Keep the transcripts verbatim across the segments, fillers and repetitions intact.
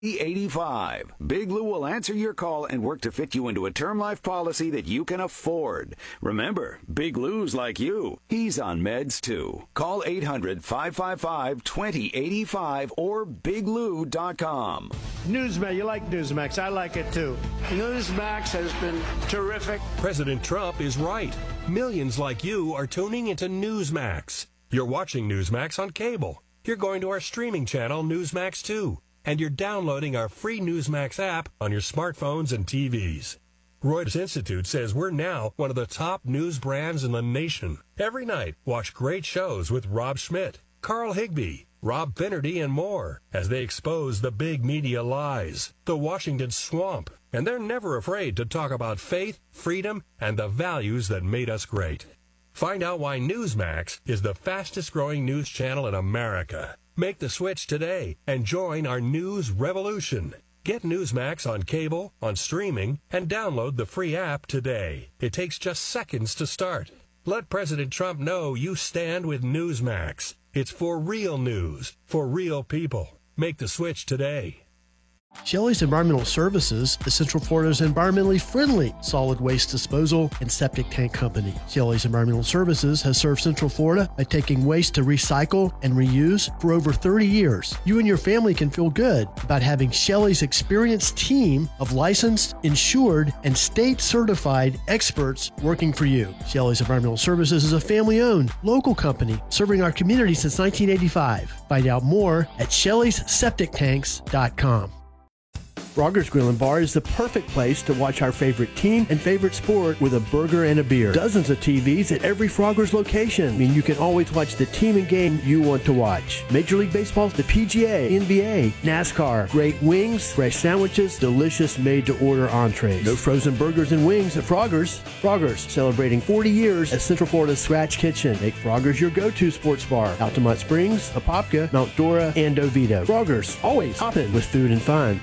eighty-five. Big Lou will answer your call and work to fit you into a term life policy that you can afford. Remember, Big Lou's like you. He's on meds too. Call eight hundred, five five five, two zero eight five or big lou dot com. Newsmax, you like Newsmax. I like it too. Newsmax has been terrific. President Trump is right. Millions like you are tuning into Newsmax. You're watching Newsmax on cable. You're going to our streaming channel, Newsmax two. And you're downloading our free Newsmax app on your smartphones and T Vs. Reuters Institute says we're now one of the top news brands in the nation. Every night, watch great shows with Rob Schmidt, Carl Higbie, Rob Finnerty, and more as they expose the big media lies, the Washington swamp, and they're never afraid to talk about faith, freedom, and the values that made us great. Find out why Newsmax is the fastest-growing news channel in America. Make the switch today and join our news revolution. Get Newsmax on cable, on streaming, and download the free app today. It takes just seconds to start. Let President Trump know you stand with Newsmax. It's for real news, for real people. Make the switch today. Shelley's Environmental Services is Central Florida's environmentally friendly solid waste disposal and septic tank company. Shelley's Environmental Services has served Central Florida by taking waste to recycle and reuse for over thirty years. You and your family can feel good about having Shelley's experienced team of licensed, insured, and state-certified experts working for you. Shelley's Environmental Services is a family-owned, local company serving our community since nineteen eighty-five. Find out more at shelleys septic tanks dot com. Frogger's Grill and Bar is the perfect place to watch our favorite team and favorite sport with a burger and a beer. Dozens of T Vs at every Frogger's location mean you can always watch the team and game you want to watch. Major League Baseball, the P G A, N B A, NASCAR, great wings, fresh sandwiches, delicious made-to-order entrees. No frozen burgers and wings at Frogger's. Frogger's, celebrating forty years as Central Florida's Scratch Kitchen. Make Frogger's your go-to sports bar. Altamont Springs, Apopka, Mount Dora, and Oviedo. Frogger's, always hopping with food and fun.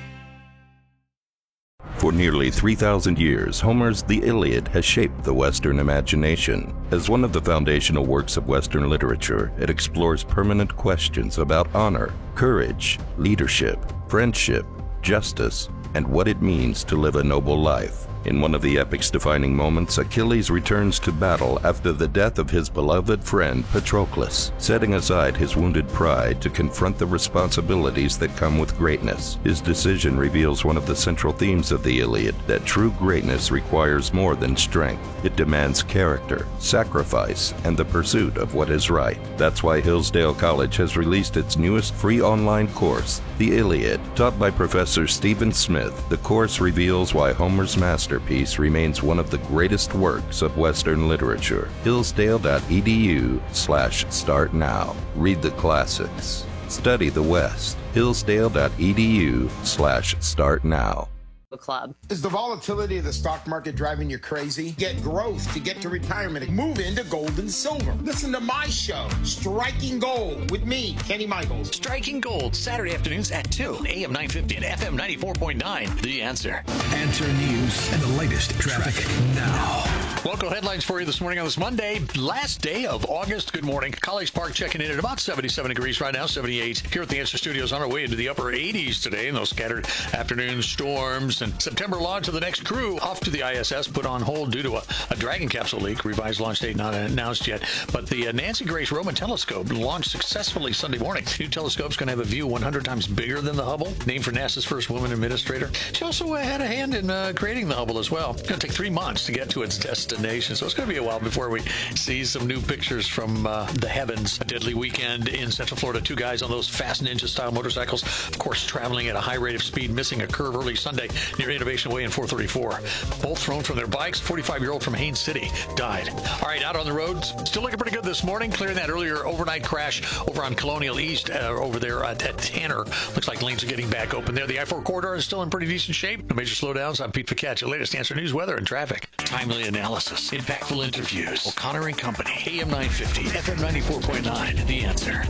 For nearly three thousand years, Homer's The Iliad has shaped the Western imagination. As one of the foundational works of Western literature, it explores permanent questions about honor, courage, leadership, friendship, justice, and what it means to live a noble life. In one of the epic's defining moments, Achilles returns to battle after the death of his beloved friend Patroclus, setting aside his wounded pride to confront the responsibilities that come with greatness. His decision reveals one of the central themes of the Iliad, that true greatness requires more than strength. It demands character, sacrifice, and the pursuit of what is right. That's why Hillsdale College has released its newest free online course, The Iliad. Taught by Professor Stephen Smith, the course reveals why Homer's masterpiece remains one of the greatest works of Western literature. Hillsdale.edu slash start now. Read the classics. Study the West. Hillsdale.edu slash start now. Club. Is the volatility of the stock market driving you crazy? Get growth to get to retirement. Move into gold and silver. Listen to my show, Striking Gold, with me, Kenny Michaels. Striking Gold, Saturday afternoons at two, A M nine fifty and F M ninety-four point nine. The Answer. Answer News and the latest traffic, traffic now. Local headlines for you this morning on this Monday, last day of August. Good morning. College Park checking in at about seventy-seven degrees right now, seventy-eight. Here at the Answer Studios on our way into the upper eighties today in those scattered afternoon storms. And September launch of the next crew off to the I S S, put on hold due to a, a Dragon capsule leak. Revised launch date not announced yet. But the uh, Nancy Grace Roman telescope launched successfully Sunday morning. New telescope's going to have a view one hundred times bigger than the Hubble, named for NASA's first woman administrator. She also uh, had a hand in uh, creating the Hubble as well. It's going to take three months to get to its destination, so it's going to be a while before we see some new pictures from uh, the heavens. A deadly weekend in Central Florida. Two guys on those Fast Ninja-style motorcycles, of course, traveling at a high rate of speed, missing a curve early Sunday near Innovation Way in four thirty-four. Both thrown from their bikes. forty-five-year-old from Haines City died. All right, out on the roads, still looking pretty good this morning. Clearing that earlier overnight crash over on Colonial East, uh, over there at, at Tanner. Looks like lanes are getting back open there. The I four corridor is still in pretty decent shape. No major slowdowns. I'm Pete Ficaccia. Latest Answer News, weather, and traffic. Timely analysis, impactful interviews. O'Connor and Company. A M nine fifty, F M ninety-four point nine. The Answer.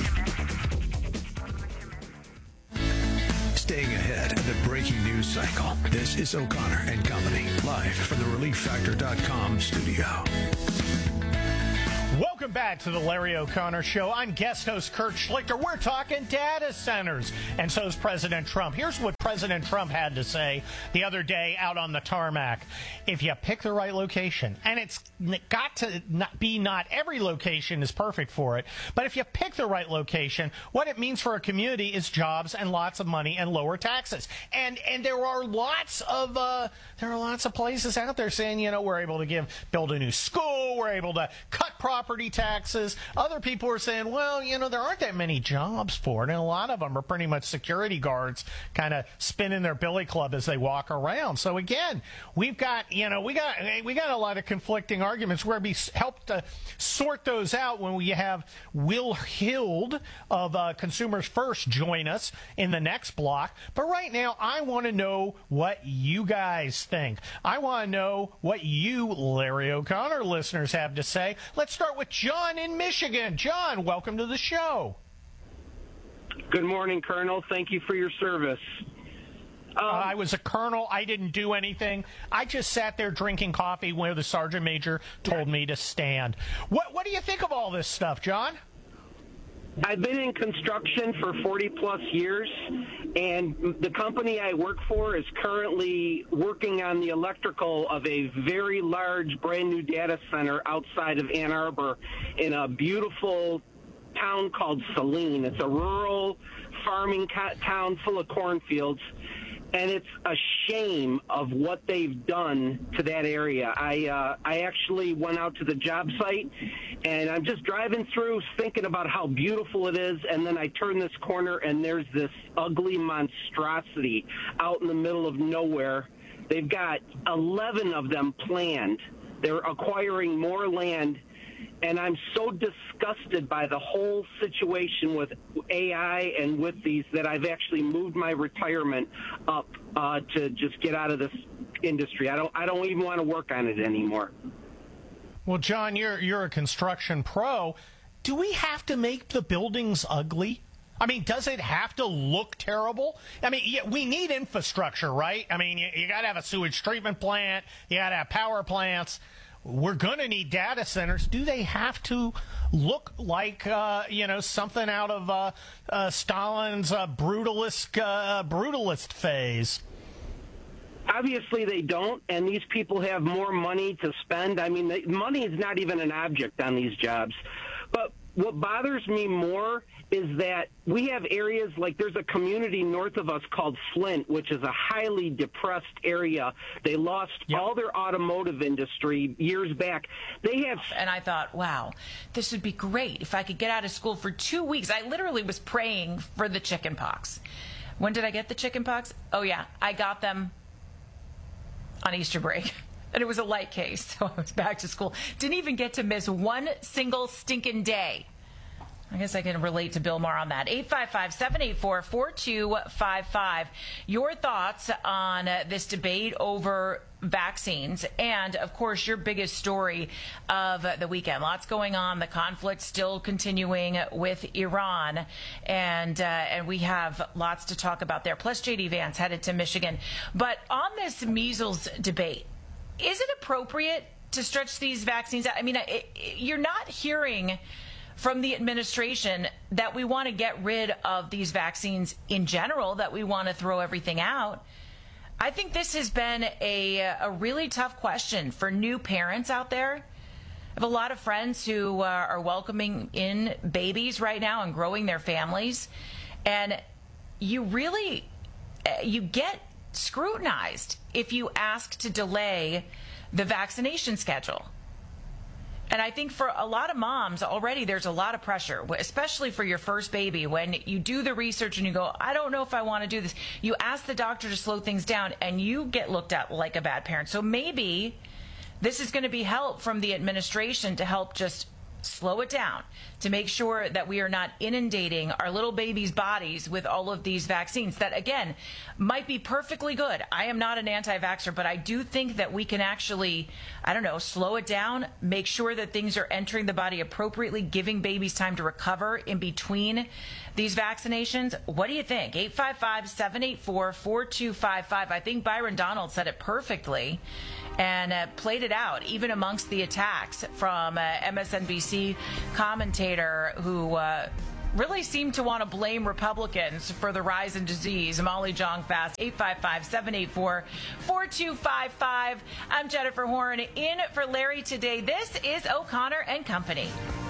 Staying ahead of the breaking news cycle. This is O'Connor and Company, live from the relief factor dot com studio. Welcome Welcome back to the Larry O'Connor Show. I'm guest host Kurt Schlichter. We're talking data centers, and so is President Trump. Here's what President Trump had to say the other day out on the tarmac. If you pick the right location, and it's got to not be not every location is perfect for it, but if you pick the right location, what it means for a community is jobs and lots of money and lower taxes. And and there are lots of uh, there are lots of places out there saying, you know, we're able to give build a new school, we're able to cut property taxes. Other people are saying, well, you know, there aren't that many jobs for it, and a lot of them are pretty much security guards kind of spinning their billy club as they walk around. So again, we've got, you know, we got we got a lot of conflicting arguments. We're going to be help to sort those out when we have Will Hild of uh, Consumers First join us in the next block. But right now, I want to know what you guys think. I want to know what you, Larry O'Connor listeners, have to say. Let's start with John in Michigan. John, welcome to the show. Good morning, Colonel. Thank you for your service. Um, uh, I was a colonel. I didn't do anything. I just sat there drinking coffee where the sergeant major told me to stand. What, what do you think of all this stuff, John? I've been in construction for forty plus years, and the company I work for is currently working on the electrical of a very large brand new data center outside of Ann Arbor in a beautiful town called Saline. It's a rural farming town full of cornfields, and it's a shame of what they've done to that area. I uh, I actually went out to the job site, and I'm just driving through thinking about how beautiful it is, and then I turn this corner, and there's this ugly monstrosity out in the middle of nowhere. They've got eleven of them planned. They're acquiring more land, and I'm so disgusted by the whole situation with A I and with these that I've actually moved my retirement up uh, to just get out of this industry. I don't I don't even want to work on it anymore. Well, John, you're you're a construction pro. Do we have to make the buildings ugly? I mean, does it have to look terrible? I mean, yeah, we need infrastructure, right? I mean, you, you got to have a sewage treatment plant. You got to have power plants. We're going to need data centers. Do they have to look like, uh, you know, something out of uh, uh, Stalin's uh, brutalist, uh, brutalist phase? Obviously they don't, and these people have more money to spend. I mean, the, money is not even an object on these jobs. But what bothers me more is that we have areas like there's a community north of us called Flint, which is a highly depressed area. They lost yep. all their automotive industry years back. They have, and I thought, wow, this would be great if I could get out of school for two weeks. I literally was praying for the chicken pox. When did I get the chicken pox? Oh yeah, I got them on Easter break. And it was a light case, so I was back to school. Didn't even get to miss one single stinking day. I guess I can relate to Bill Maher on that. eight five five, seven eight four, four two five five. Your thoughts on uh, this debate over vaccines and, of course, your biggest story of uh, the weekend. Lots going on. The conflict still continuing with Iran. And, uh, and we have lots to talk about there. Plus, J D Vance headed to Michigan. But on this measles debate, is it appropriate to stretch these vaccines out? I mean, it, it, you're not hearing from the administration that we want to get rid of these vaccines in general, that we want to throw everything out. I think this has been a, a really tough question for new parents out there. I have a lot of friends who uh, are welcoming in babies right now and growing their families. And you really, you get scrutinized if you ask to delay the vaccination schedule. And I think for a lot of moms already, there's a lot of pressure, especially for your first baby. When you do the research and you go, I don't know if I want to do this, you ask the doctor to slow things down and you get looked at like a bad parent. So maybe this is going to be help from the administration to help just slow it down, to make sure that we are not inundating our little babies' bodies with all of these vaccines that, again, might be perfectly good. I am not an anti-vaxxer, but I do think that we can actually, I don't know, slow it down, make sure that things are entering the body appropriately, giving babies time to recover in between these vaccinations. What do you think? eight five five, seven eight four, four two five five. I think Byron Donald said it perfectly and uh, played it out, even amongst the attacks from uh, M S N B C C commentator who uh, really seemed to want to blame Republicans for the rise in disease. Molly Jong-Fast, eight five five, seven eight four, four two five five. I'm Jennifer Horn in for Larry today. This is O'Connor and Company.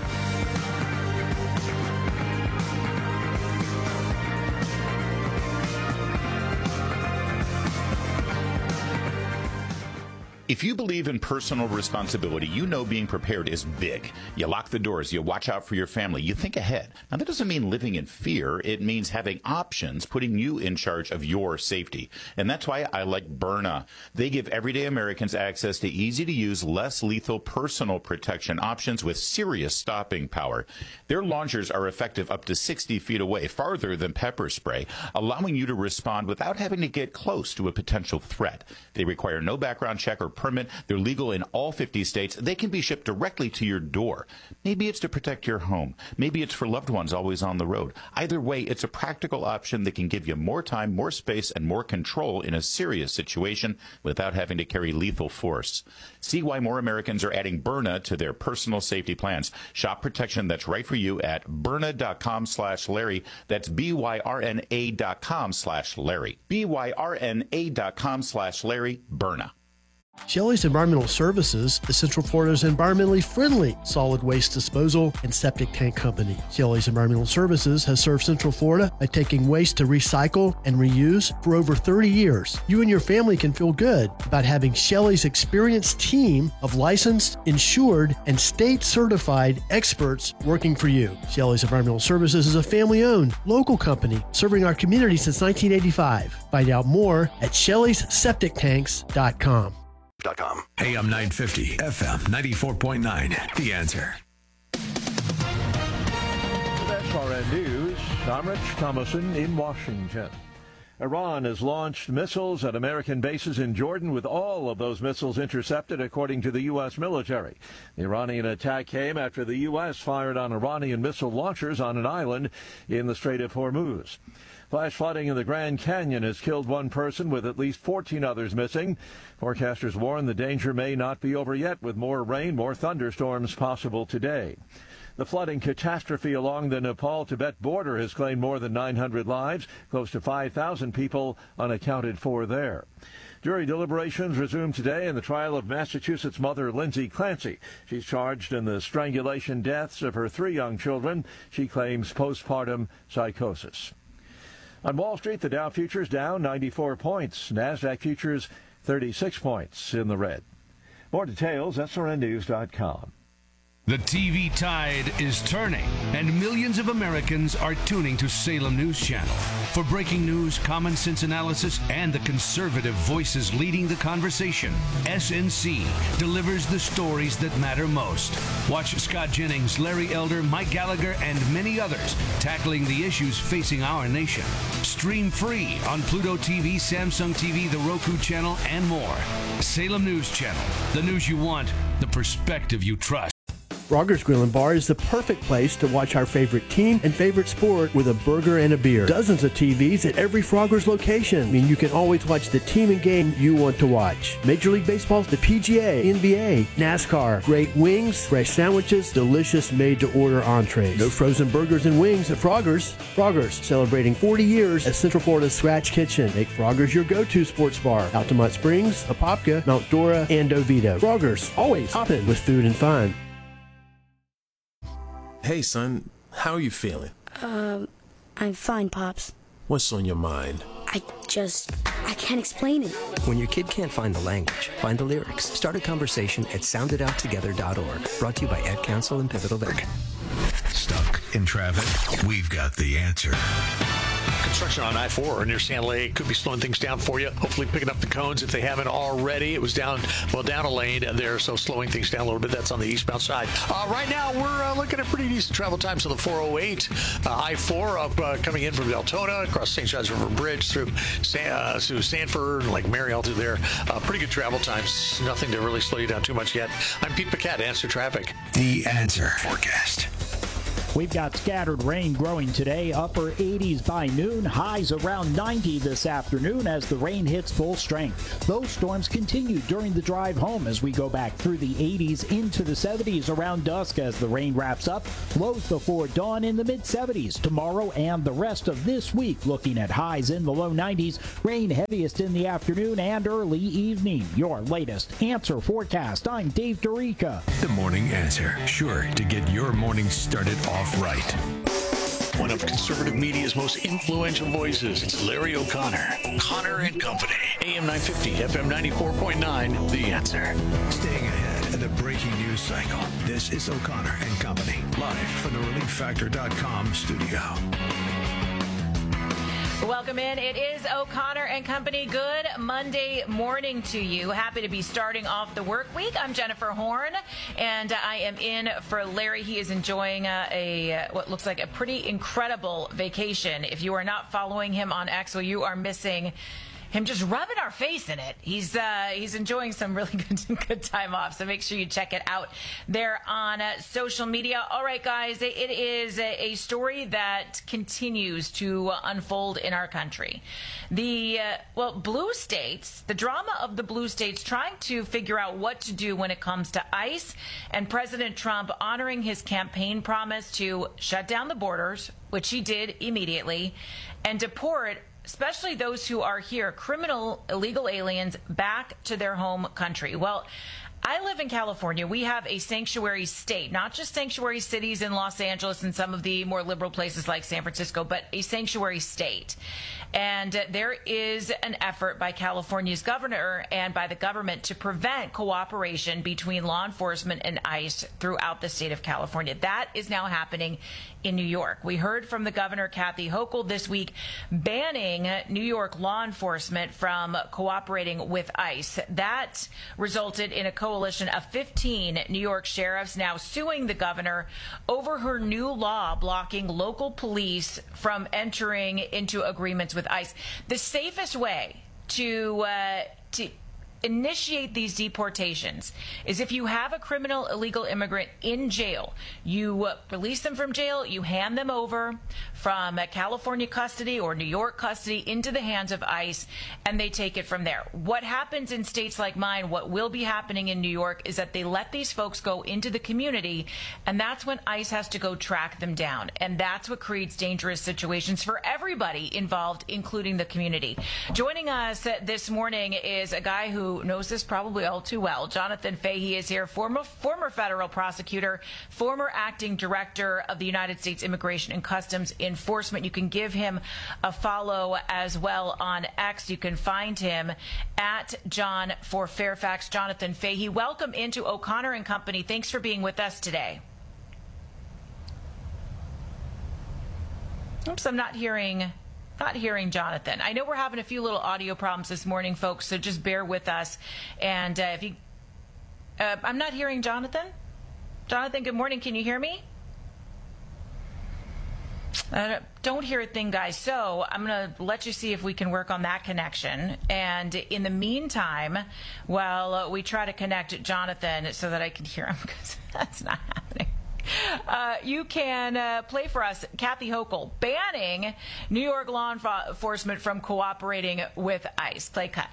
If you believe in personal responsibility, you know being prepared is big. You lock the doors, you watch out for your family, you think ahead. Now, that doesn't mean living in fear. It means having options, putting you in charge of your safety. And that's why I like Byrna. They give everyday Americans access to easy-to-use, less lethal personal protection options with serious stopping power. Their launchers are effective up to sixty feet away, farther than pepper spray, allowing you to respond without having to get close to a potential threat. They require no background check or permit. They're legal in all fifty states. They can be shipped directly to your door. Maybe it's to protect your home. Maybe it's for loved ones always on the road. Either way, it's a practical option that can give you more time, more space, and more control in a serious situation without having to carry lethal force. See why more Americans are adding Byrna to their personal safety plans. Shop protection that's right for you at Byrna.com slash Larry. That's B-Y-R-N-A dot com slash Larry. B-Y-R-N-A dot com slash Larry. Byrna. Shelley's Environmental Services is Central Florida's environmentally friendly solid waste disposal and septic tank company. Shelley's Environmental Services has served Central Florida by taking waste to recycle and reuse for over thirty years. You and your family can feel good about having Shelley's experienced team of licensed, insured, and state-certified experts working for you. Shelley's Environmental Services is a family-owned, local company serving our community since nineteen eighty-five. Find out more at Shelleys Septic Tanks dot com. A M nine fifty, F M ninety-four point nine. The Answer. S R N News, I'm Rich Thomason in Washington. Iran has launched missiles at American bases in Jordan, with all of those missiles intercepted, according to the U S military. The Iranian attack came after the U S fired on Iranian missile launchers on an island in the Strait of Hormuz. Flash flooding in the Grand Canyon has killed one person, with at least fourteen others missing. Forecasters warn the danger may not be over yet, with more rain, more thunderstorms possible today. The flooding catastrophe along the Nepal-Tibet border has claimed more than nine hundred lives, close to five thousand people unaccounted for there. Jury deliberations resume today in the trial of Massachusetts mother Lindsay Clancy. She's charged in the strangulation deaths of her three young children. She claims postpartum psychosis. On Wall Street, the Dow futures down ninety-four points. NASDAQ futures thirty-six points in the red. More details, S R N news dot com. The T V tide is turning, and millions of Americans are tuning to Salem News Channel for breaking news, common sense analysis, and the conservative voices leading the conversation. S N C delivers the stories that matter most. Watch Scott Jennings, Larry Elder, Mike Gallagher, and many others tackling the issues facing our nation. Stream free on Pluto T V, Samsung T V, the Roku channel, and more. Salem News Channel, the news you want, the perspective you trust. Frogger's Grill and Bar is the perfect place to watch our favorite team and favorite sport with a burger and a beer. Dozens of T Vs at every Frogger's location. I mean, you can always watch the team and game you want to watch. Major League Baseball, the P G A, N B A, NASCAR, great wings, fresh sandwiches, delicious made-to-order entrees. No frozen burgers and wings at Frogger's. Frogger's, celebrating forty years as Central Florida's Scratch Kitchen. Make Frogger's your go-to sports bar. Altamont Springs, Apopka, Mount Dora, and Oviedo. Frogger's, always hopping with food and fun. Hey, son, how are you feeling? Um, I'm fine, Pops. What's on your mind? I just, I can't explain it. When your kid can't find the language, find the lyrics. Start a conversation at sound it out together dot org. Brought to you by Ad Council and Pivotal Bank. Stuck in traffic? We've got the answer. Construction on I four near Sand Lake could be slowing things down for you. Hopefully picking up the cones if they haven't already. It was down, well, down a lane there, so slowing things down a little bit. That's on the eastbound side. Uh, right now, we're uh, looking at pretty decent travel times on the four oh eight. Uh, I four up uh, coming in from Deltona, across Saint John's River Bridge through, San, uh, through Sanford, like Mary, all through there. Uh, pretty good travel times. Nothing to really slow you down too much yet. I'm Pete Paquette, Answer Traffic. The Answer Forecast. We've got scattered rain growing today, upper eighties by noon, highs around ninety this afternoon as the rain hits full strength. Those storms continue during the drive home as we go back through the eighties into the seventies around dusk as the rain wraps up. Lows before dawn in the mid seventies. Tomorrow and the rest of this week looking at highs in the low nineties. Rain heaviest in the afternoon and early evening. Your latest Answer forecast. I'm Dave Dorica. The Morning Answer. Sure to get your morning started off right. One of conservative media's most influential voices. It's Larry O'Connor. Connor and Company. A M nine fifty, F M ninety-four point nine. The Answer. Staying ahead of the breaking news cycle. This is O'Connor and Company. Live from the relief factor dot com studio. Welcome in. It is O'Connor and Company. Good Monday morning to you. Happy to be starting off the work week. I'm Jennifer Horn, and I am in for Larry. He is enjoying uh, a what looks like a pretty incredible vacation. If you are not following him on X, well, you are missing him just rubbing our face in it. He's uh, he's enjoying some really good good time off, so make sure you check it out there on uh, social media. All right, guys, it is a, a story that continues to unfold in our country. The, uh, well, blue states, the drama of the blue states trying to figure out what to do when it comes to ICE, and President Trump honoring his campaign promise to shut down the borders, which he did immediately, and deport especially those who are here, criminal illegal aliens, back to their home country. Well, I live in California. We have a sanctuary state, not just sanctuary cities in Los Angeles and some of the more liberal places like San Francisco, but a sanctuary state. And uh, there is an effort by California's governor and by the government to prevent cooperation between law enforcement and ICE throughout the state of California. That is now happening in New York. We heard from the governor, Kathy Hochul, this week banning New York law enforcement from cooperating with ICE. That resulted in a coalition of fifteen New York sheriffs now suing the governor over her new law blocking local police from entering into agreements with ICE. The safest way to uh, to initiate these deportations is if you have a criminal illegal immigrant in jail, you uh, release them from jail, you hand them over from uh, California custody or New York custody into the hands of ICE, and they take it from there. What happens in states like mine, what will be happening in New York, is that they let these folks go into the community, and that's when ICE has to go track them down. And that's what creates dangerous situations for everybody involved, including the community. Joining us uh, this morning is a guy who knows this probably all too well. Jonathan Fahey is here, former former federal prosecutor, former acting director of the United States Immigration and Customs Enforcement. You can give him a follow as well on X. You can find him at John for Fairfax. Jonathan Fahey, welcome into O'Connor and Company. Thanks for being with us today. Oops, I'm not hearing... Not hearing Jonathan. I know we're having a few little audio problems this morning, folks, so just bear with us. And uh, if you, uh, I'm not hearing Jonathan. Jonathan, good morning. Can you hear me? Uh, don't hear a thing, guys. So I'm going to let you see if we can work on that connection. And in the meantime, while uh, we try to connect Jonathan so that I can hear him, because that's not happening. Uh, you can uh, play for us Kathy Hochul banning New York law enforcement from cooperating with ICE. Play cut.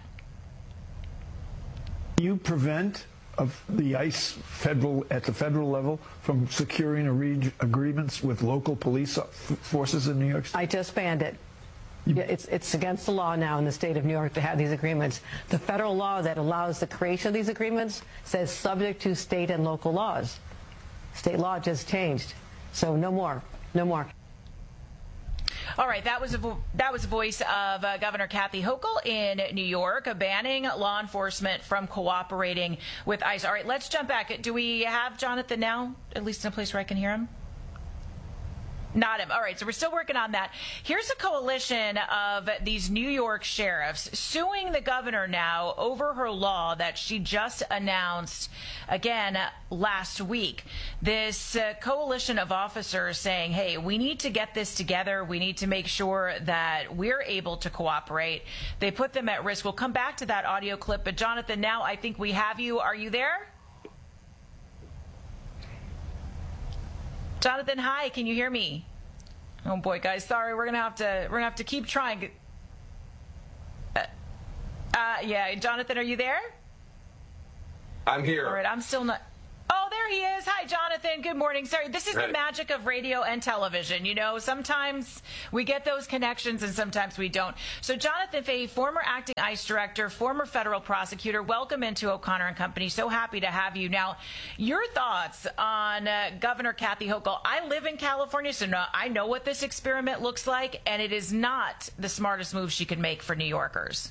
You prevent of the ICE federal at the federal level from securing agreements with local police forces in New York State? I just banned it. Yeah, it's, it's against the law now in the state of New York to have these agreements. The federal law that allows the creation of these agreements says subject to state and local laws. State law just changed, so no more, no more. All right, that was a vo- that was the voice of uh, Governor Kathy Hochul in New York, banning law enforcement from cooperating with ICE. All right, let's jump back. Do we have Jonathan now, at least in a place where I can hear him? Not him. All right, so we're still working on that. Here's a coalition of these New York sheriffs suing the governor now over her law that she just announced, again, last week. This uh, coalition of officers saying, hey, we need to get this together. We need to make sure that we're able to cooperate. They put them at risk. We'll come back to that audio clip. But, Jonathan, now I think we have you. Are you there? Jonathan, hi. Can you hear me? Oh boy, guys, sorry. We're gonna have to. We're gonna have to keep trying. Uh, uh, yeah, Jonathan, are you there? I'm here. All right, I'm still not. Oh, there he is. Hi, Jonathan. Good morning. Sorry, this is Hey. the magic of radio and television. You know, sometimes we get those connections and sometimes we don't. So, Jonathan Fahey, former acting ICE director, former federal prosecutor, welcome into O'Connor and Company. So happy to have you. Now, your thoughts on uh, Governor Kathy Hochul. I live in California, so no, I know what this experiment looks like, and it is not the smartest move she could make for New Yorkers.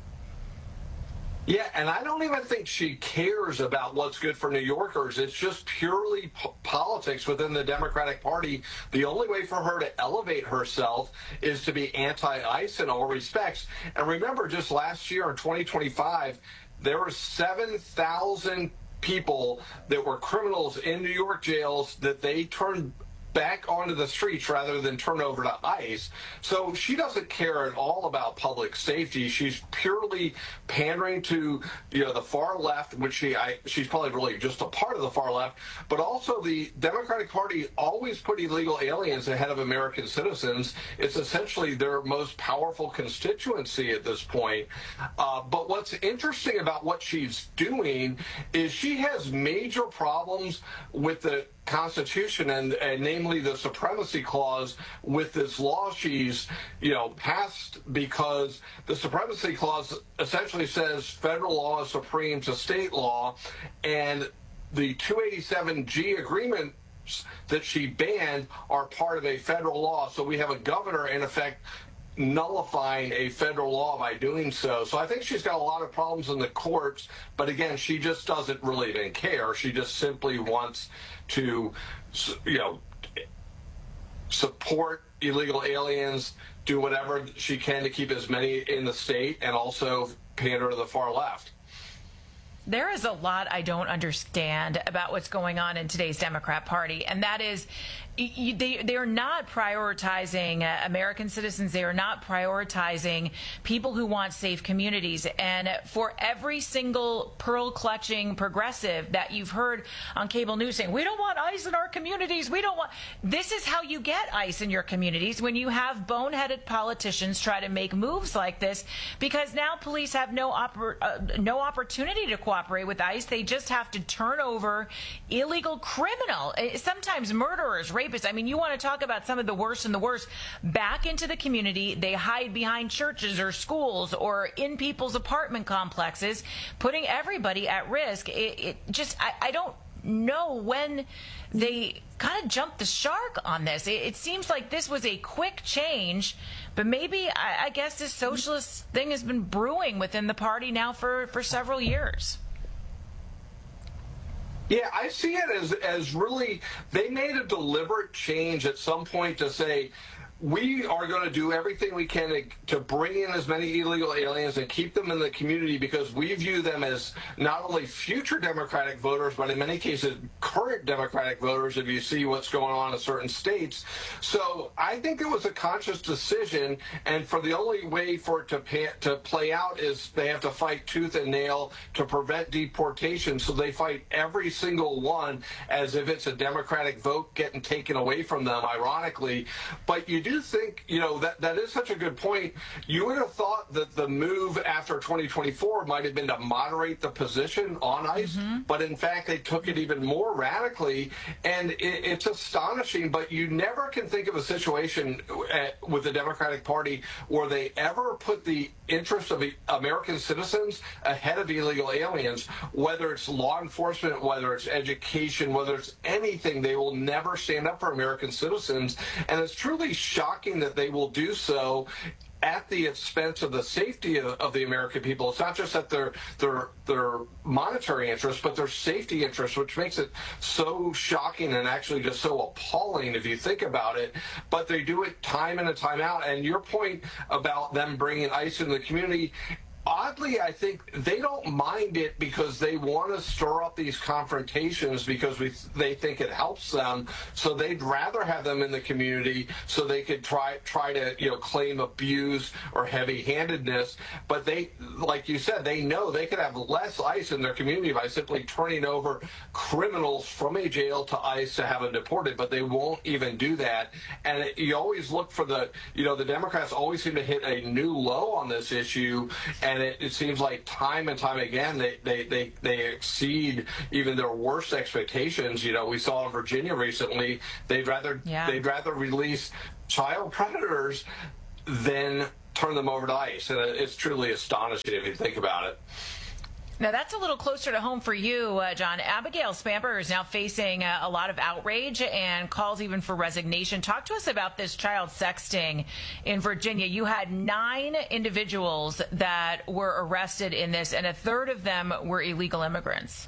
Yeah, and I don't even think she cares about what's good for New Yorkers. It's just purely po- politics within the Democratic Party. The only way for her to elevate herself is to be anti-ICE in all respects. And remember, just last year in twenty twenty-five, there were seven thousand people that were criminals in New York jails that they turned back onto the streets rather than turn over to ICE. So she doesn't care at all about public safety. She's purely pandering to, you know, the far left, which she I, she's probably really just a part of the far left, but also the Democratic Party always put illegal aliens ahead of American citizens. It's essentially their most powerful constituency at this point. Uh, but what's interesting about what she's doing is she has major problems with the Constitution and, and namely the Supremacy Clause with this law she's, you know, passed, because the Supremacy Clause essentially says federal law is supreme to state law, and the two eighty-seven G agreements that she banned are part of a federal law. So we have a governor, in effect, nullifying a federal law by doing so. So I think she's got a lot of problems in the courts, but again, she just doesn't really even care. She just simply wants to, you know, support illegal aliens, do whatever she can to keep as many in the state, and also pander to the far left. There is a lot I don't understand about what's going on in today's Democrat Party, and that is you, they, they are not prioritizing uh, American citizens. They are not prioritizing people who want safe communities. And for every single pearl-clutching progressive that you've heard on cable news saying, we don't want ICE in our communities, we don't want... This is how you get ICE in your communities, when you have boneheaded politicians try to make moves like this, because now police have no, oppor- uh, no opportunity to cooperate with ICE. They just have to turn over illegal criminal, sometimes murderers, rapists. I mean, you want to talk about some of the worst and the worst back into the community. They hide behind churches or schools or in people's apartment complexes, putting everybody at risk. It, it just, I, I don't know when they kind of jumped the shark on this. It, it seems like this was a quick change, but maybe, I, I guess this socialist thing has been brewing within the party now for, for several years. Yeah, I see it as as really, they made a deliberate change at some point to say, we are going to do everything we can to, to bring in as many illegal aliens and keep them in the community, because we view them as not only future Democratic voters, but in many cases current Democratic voters, if you see what's going on in certain states. So I think it was a conscious decision, and for the only way for it to, pay, to play out is they have to fight tooth and nail to prevent deportation. So they fight every single one as if it's a Democratic vote getting taken away from them, ironically. But you do think, you know, that that is such a good point. You would have thought that the move after twenty twenty-four might have been to moderate the position on ICE, mm-hmm. but in fact they took it even more radically, and it, it's astonishing. But you never can think of a situation at, with the Democratic Party where they ever put the interests of American citizens ahead of illegal aliens, whether it's law enforcement, whether it's education, whether it's anything. They will never stand up for American citizens, and it's truly shocking shocking that they will do so at the expense of the safety of, of the American people. It's not just at their their their monetary interests, but their safety interests, which makes it so shocking and actually just so appalling if you think about it. But they do it time in and time out. And your point about them bringing ICE into the community, oddly, I think they don't mind it because they want to stir up these confrontations because we they think it helps them. So they'd rather have them in the community so they could try try to you know claim abuse or heavy-handedness. But they, like you said, they know they could have less ICE in their community by simply turning over criminals from a jail to ICE to have them deported. But they won't even do that. And it, you always look for the you know the Democrats always seem to hit a new low on this issue, and it, it seems like time and time again they, they, they, they exceed even their worst expectations. You know, we saw in Virginia recently, they'd rather yeah. they'd rather release child predators than turn them over to ICE. And it's truly astonishing if you think about it. Now, that's a little closer to home for you, uh, John. Abigail Spanberger is now facing uh, a lot of outrage and calls even for resignation. Talk to us about this child sexting in Virginia. You had nine individuals that were arrested in this, and a third of them were illegal immigrants.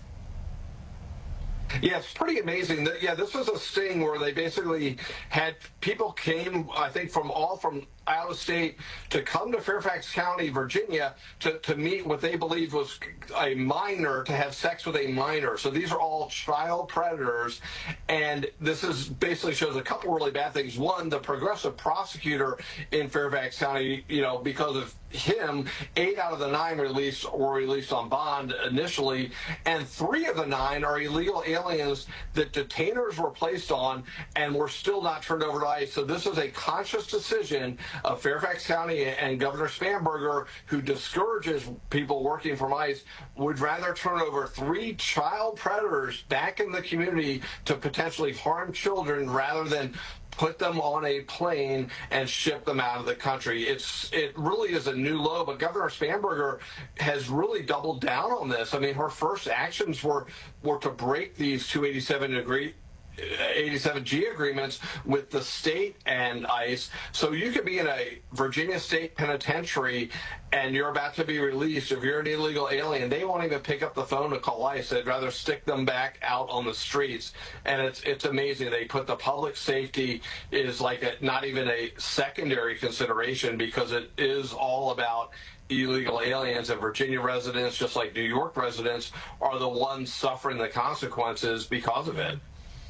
Yeah, it's pretty amazing. Yeah, this was a sting where they basically had people came, I think, from all from out of state to come to Fairfax County, Virginia, to, to meet what they believed was a minor, to have sex with a minor. So these are all child predators. And this is basically shows a couple really bad things. One, the progressive prosecutor in Fairfax County, you know, because of him, eight out of the nine released were released on bond initially, and three of the nine are illegal aliens that detainers were placed on and were still not turned over to ICE. So this is a conscious decision of Fairfax County, and Governor Spanberger, who discourages people working from ICE, would rather turn over three child predators back in the community to potentially harm children rather than put them on a plane and ship them out of the country. It's it really is a new low, but Governor Spanberger has really doubled down on this. I mean, her first actions were were to break these two eighty-seven degree eighty-seven G agreements with the state and ICE. So you could be in a Virginia state penitentiary and you're about to be released. If you're an illegal alien, they won't even pick up the phone to call ICE. They'd rather stick them back out on the streets. And it's it's amazing. They put the public safety is like a, not even a secondary consideration, because it is all about illegal aliens, and Virginia residents, just like New York residents, are the ones suffering the consequences because of it.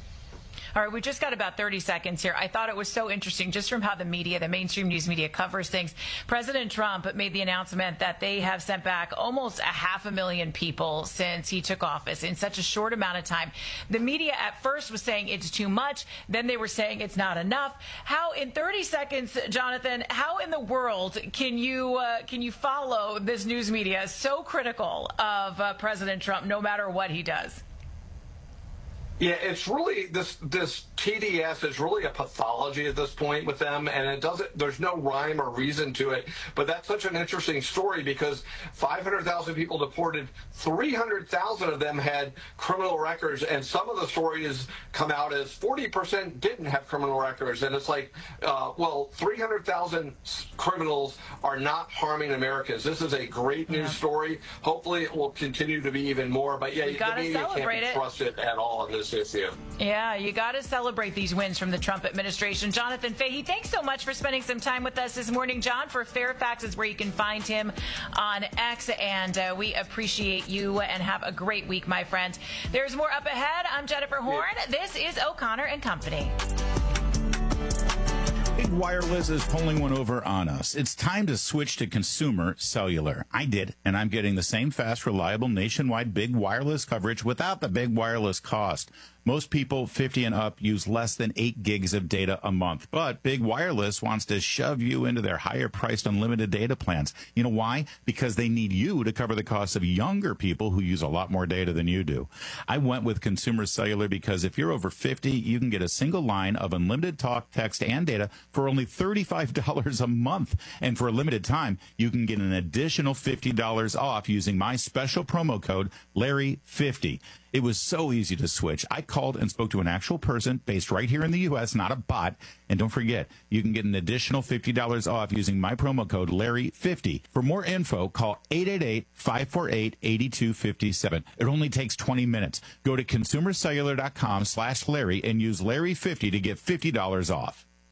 All right, we just got about thirty seconds here. I thought it was so interesting just from how the media, the mainstream news media covers things. President Trump made the announcement that they have sent back almost a half a million people since he took office in such a short amount of time. The media at first was saying it's too much. Then they were saying it's not enough. How, in thirty seconds, Jonathan, how in the world can you uh, can you follow this news media so critical of uh, President Trump no matter what he does? Yeah, it's really this this T D S is really a pathology at this point with them, and it doesn't. There's no rhyme or reason to it. But that's such an interesting story because five hundred thousand people deported, three hundred thousand of them had criminal records, and some of the stories come out as forty percent didn't have criminal records, and it's like, uh, well, three hundred thousand criminals are not harming Americans. This is a great news yeah. story. Hopefully, it will continue to be even more. But yeah, you the media can't be trusted at all in this issue. Yeah, you got to celebrate these wins from the Trump administration. Jonathan Fahey, thanks so much for spending some time with us this morning. John, for Fairfax is where you can find him on X, and uh, we appreciate you and have a great week, my friend. There's more up ahead. I'm Jennifer Horn. This is O'Connor and Company. Big Wireless is pulling one over on us. It's time to switch to consumer cellular. I did, and I'm getting the same fast, reliable, nationwide big wireless coverage without the big wireless cost. Most people fifty and up use less than eight gigs of data a month, but Big Wireless wants to shove you into their higher-priced unlimited data plans. You know why? Because they need you to cover the costs of younger people who use a lot more data than you do. I went with Consumer Cellular because if you're over fifty, you can get a single line of unlimited talk, text, and data for only thirty-five dollars a month. And for a limited time, you can get an additional fifty dollars off using my special promo code Larry fifty. It was so easy to switch. I called and spoke to an actual person based right here in the U S, not a bot. And don't forget, you can get an additional fifty dollars off using my promo code Larry fifty. For more info, call eight eight eight, five four eight, eight two five seven. It only takes twenty minutes. Go to consumer cellular dot com slash Larry and use Larry fifty to get fifty dollars off.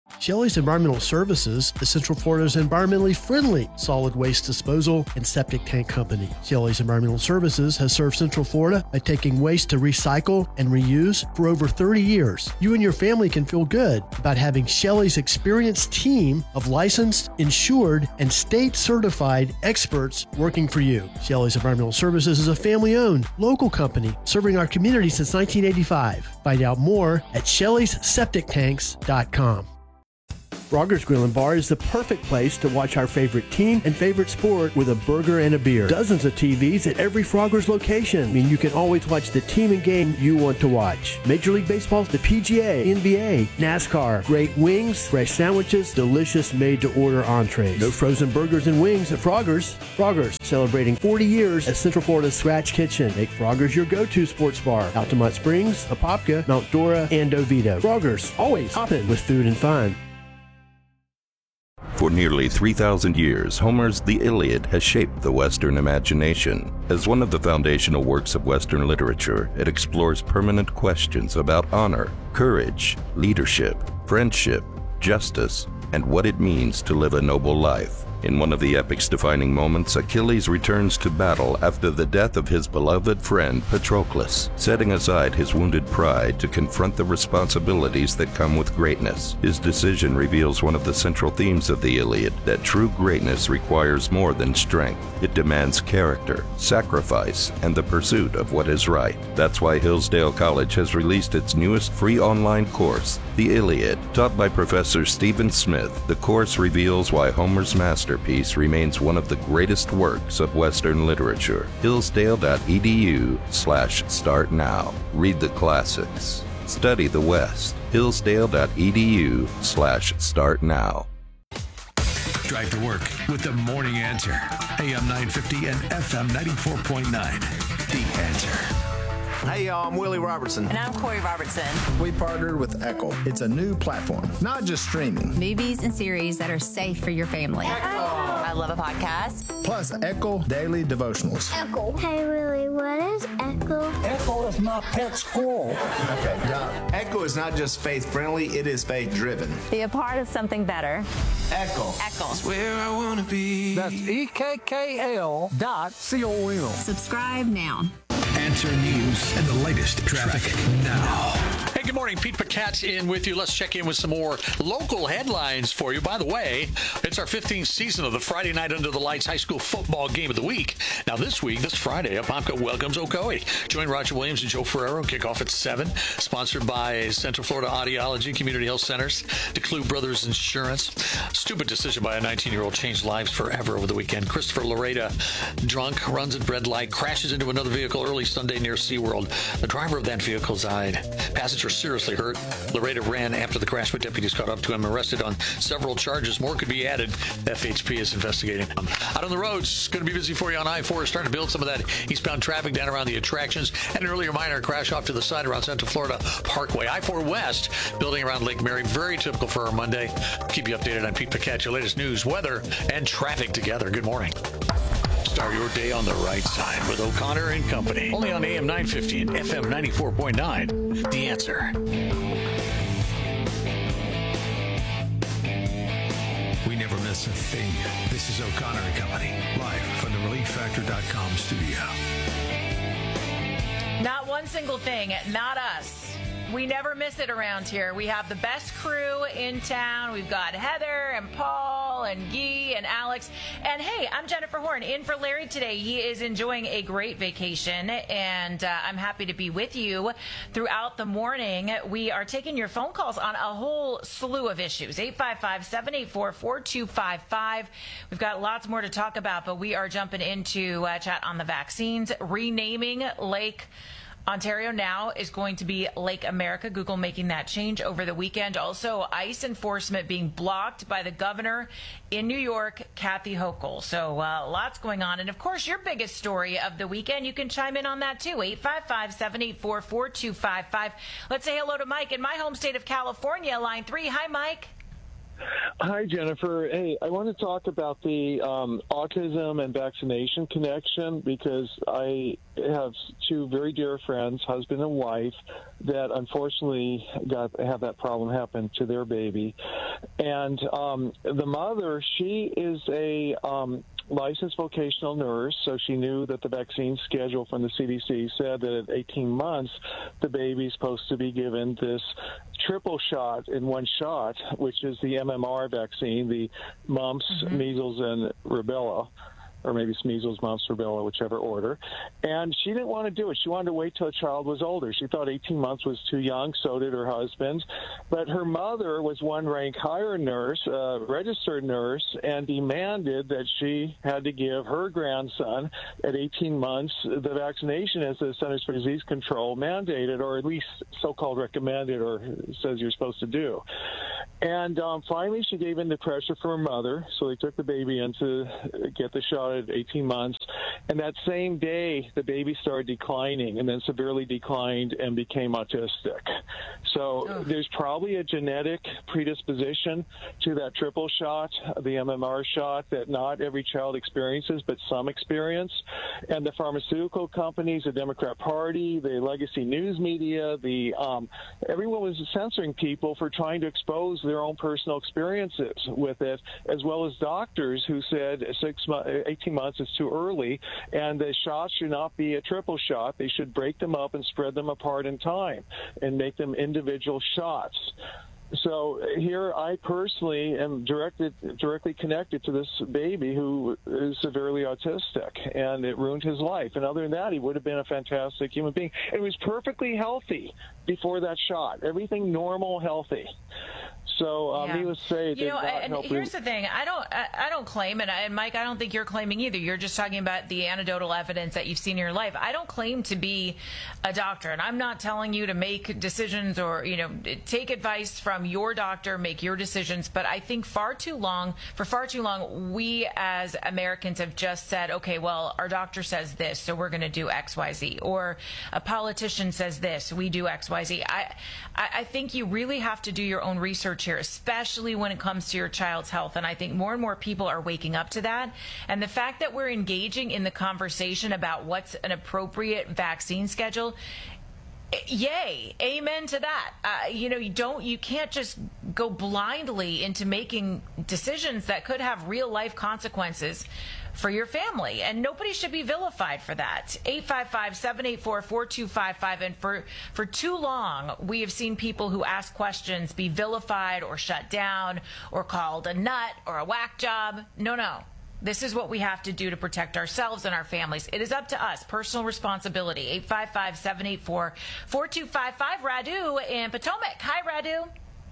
Shelley's Environmental Services is Central Florida's environmentally friendly solid waste disposal and septic tank company. Shelley's Environmental Services has served Central Florida by taking waste to recycle and reuse for over thirty years. You and your family can feel good about having Shelley's experienced team of licensed, insured, and state-certified experts working for you. Shelley's Environmental Services is a family-owned, local company serving our community since nineteen eighty-five. Find out more at shelleys septic tanks dot com. Frogger's Grill and Bar is the perfect place to watch our favorite team and favorite sport with a burger and a beer. Dozens of T Vs at every Frogger's location mean you can always watch the team and game you want to watch. Major League Baseball, the P G A, N B A, NASCAR, great wings, fresh sandwiches, delicious made-to-order entrees. No frozen burgers and wings at Frogger's. Frogger's, celebrating forty years as Central Florida's Scratch Kitchen. Make Frogger's your go-to sports bar. Altamont Springs, Apopka, Mount Dora, and Oviedo. Frogger's, always hopping with food and fun. For nearly three thousand years, Homer's The Iliad has shaped the Western imagination. As one of the foundational works of Western literature, it explores permanent questions about honor, courage, leadership, friendship, justice, and what it means to live a noble life. In one of the epic's defining moments, Achilles returns to battle after the death of his beloved friend Patroclus, setting aside his wounded pride to confront the responsibilities that come with greatness. His decision reveals one of the central themes of the Iliad, that true greatness requires more than strength. It demands character, sacrifice, and the pursuit of what is right. That's why Hillsdale College has released its newest free online course, The Iliad. Taught by Professor Stephen Smith, the course reveals why Homer's masterpiece remains one of the greatest works of Western literature. Hillsdale.edu slash start now. Read the classics. Study the West. Hillsdale.edu slash start now. Drive to work with the Morning Answer. A M nine fifty and F M ninety-four point nine. The Answer. Hey, y'all, I'm Willie Robertson. And I'm Corey Robertson. We partnered with Echo. It's a new platform, not just streaming. Movies and series that are safe for your family. Echo. I love a podcast. Plus, Echo Daily Devotionals. Echo. Hey, Willie, what is Echo? Echo is my pet squirrel. Okay, yeah. Echo is not just faith-friendly, it is faith-driven. Be a part of something better. Echo. Echo. It's where I want to be. That's E K K L dot C O M. Subscribe now. Answer News and the latest traffic now. Hey, good morning. Pete Paquette in with you. Let's check in with some more local headlines for you. By the way, it's our fifteenth season of the Friday Night Under the Lights High School Football Game of the Week. Now, this week, this Friday, Apopka welcomes Ocoee. Join Roger Williams and Joe Ferrero. Kickoff at seven. Sponsored by Central Florida Audiology, Community Health Centers, DeClue Brothers Insurance. Stupid decision by a nineteen-year-old changed lives forever over the weekend. Christopher Lareda, drunk, runs at red light, crashes into another vehicle early Sunday near SeaWorld. The driver of that vehicle died. Passenger seriously hurt. Lareda ran after the crash, but deputies caught up to him, arrested on several charges. More could be added. F H P is investigating. Um, out on the roads, it's going to be busy for you on I four. Starting to build some of that eastbound traffic down around the attractions. And an earlier minor crash off to the side around Central Florida Parkway. I four West, building around Lake Mary. Very typical for our Monday. Keep you updated on Pete Paquette, your latest news, weather, and traffic together. Good morning. Start your day on the right side with O'Connor and Company. Only on A M nine fifty and F M ninety-four point nine. The Answer. We never miss a thing. This is O'Connor and Company, live from the relief factor dot com studio. Not one single thing, not us. We never miss it around here. We have the best crew in town. We've got Heather and Paul and Guy and Alex. And hey, I'm Jennifer Horn in for Larry today. He is enjoying a great vacation, and uh, I'm happy to be with you throughout the morning. We are taking your phone calls on a whole slew of issues. eight five five, seven eight four, four two five five. We've got lots more to talk about, but we are jumping into uh, chat on the vaccines, renaming Lake Ontario now is going to be Lake America. Google making that change over the weekend. Also, ICE enforcement being blocked by the governor in New York, Kathy Hochul. So uh, lots going on. And, of course, your biggest story of the weekend, you can chime in on that, too. eight five five, seven eight four, four two five five. Let's say hello to Mike in my home state of California, line three. Hi, Mike. Hi, Jennifer. Hey, I want to talk about the um, autism and vaccination connection because I have two very dear friends, husband and wife, that unfortunately got have that problem happen to their baby. And um, the mother, she is a um, licensed vocational nurse, so she knew that the vaccine schedule from the C D C said that at eighteen months, the baby's supposed to be given this triple shot in one shot, which is the M M R vaccine, the mumps, mm-hmm. measles, and rubella, or maybe it's measles, mumps, rubella, whichever order. And she didn't want to do it. She wanted to wait till the child was older. She thought eighteen months was too young, so did her husband. But her mother was one rank higher nurse, a registered nurse, and demanded that she had to give her grandson at eighteen months the vaccination as the Centers for Disease Control mandated, or at least so-called recommended, or says you're supposed to do. And um, finally, she gave in to pressure from her mother, so they took the baby in to get the shot at eighteen months. And that same day, the baby started declining and then severely declined and became autistic. So oh. there's probably a genetic predisposition to that triple shot, the M M R shot, that not every child experiences, but some experience. And the pharmaceutical companies, the Democrat Party, the legacy news media, the um, everyone was censoring people for trying to expose their own personal experiences with it, as well as doctors who said six, eighteen months is too early, and the shots should not be a triple shot. They should break them up and spread them apart in time and make them individual shots. So here I personally am directed, directly connected to this baby who is severely autistic, and it ruined his life. And other than that, he would have been a fantastic human being. And he was perfectly healthy before that shot, everything normal, healthy. So, um, yeah. needless to say, it you did know, not and help. Here's the thing: I don't, I, I don't claim, and, I, and Mike, I don't think you're claiming either. You're just talking about the anecdotal evidence that you've seen in your life. I don't claim to be a doctor, and I'm not telling you to make decisions or, you know, take advice from your doctor, make your decisions. But I think far too long, for far too long, we as Americans have just said, okay, well, our doctor says this, so we're going to do X, Y, Z, or a politician says this, we do X, Y, Z. I, I, I think you really have to do your own research here, especially when it comes to your child's health. And I think more and more people are waking up to that. And the fact that we're engaging in the conversation about what's an appropriate vaccine schedule, yay, amen to that. Uh, you know, you don't, you can't just go blindly into making decisions that could have real life consequences for your family, and nobody should be vilified for that. eight five five, seven eight four, four two five five. And for, for too long, we have seen people who ask questions be vilified or shut down or called a nut or a whack job. No, no. This is what we have to do to protect ourselves and our families. It is up to us. Personal responsibility. eight five five, seven eight four, four two five five. Radu in Potomac. Hi, Radu.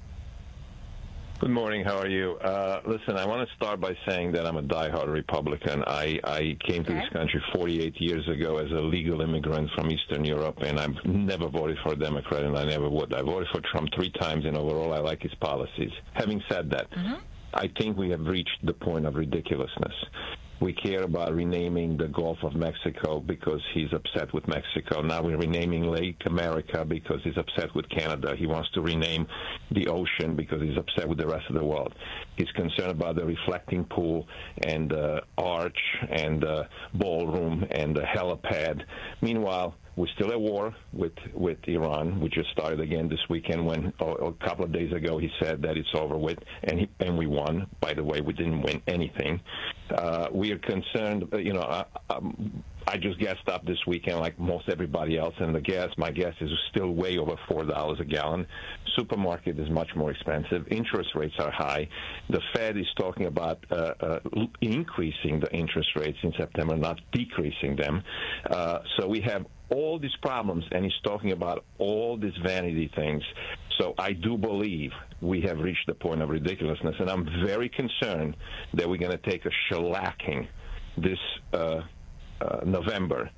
Good morning. How are you? Uh, listen, I want to start by saying that I'm a diehard Republican. I, I came to okay. this country forty-eight years ago as a legal immigrant from Eastern Europe, and I've never voted for a Democrat, and I never would. I voted for Trump three times, and overall I like his policies. Having said that, mm-hmm. I think we have reached the point of ridiculousness. We care about renaming the Gulf of Mexico because he's upset with Mexico. Now we're renaming Lake America because he's upset with Canada. He wants to rename the ocean because he's upset with the rest of the world. He's concerned about the reflecting pool and the arch and the ballroom and the helipad. Meanwhile, we're still at war with, with Iran. We just started again this weekend when oh, a couple of days ago he said that it's over with, and, he, and we won. By the way, we didn't win anything. Uh, we are concerned, you know, I, um, I just gassed up this weekend like most everybody else, and the gas, my gas is still way over four dollars a gallon. Supermarket is much more expensive. Interest rates are high. The Fed is talking about uh, uh, increasing the interest rates in September, not decreasing them. Uh, so we have all these problems, and he's talking about all these vanity things. So I do believe we have reached the point of ridiculousness, and I'm very concerned that we're going to take a shellacking this uh, uh, November